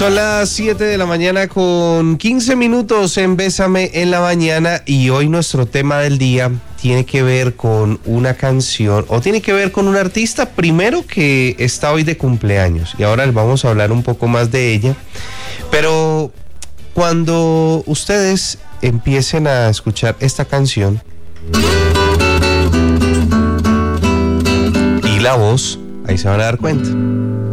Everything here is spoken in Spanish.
Son las 7 de la mañana con 15 minutos en Bésame en la Mañana, y hoy nuestro tema del día tiene que ver con una canción, o tiene que ver con un artista primero que está hoy de cumpleaños, y ahora les vamos a hablar un poco más de ella. Pero cuando ustedes empiecen a escuchar esta canción y la voz, ahí se van a dar cuenta.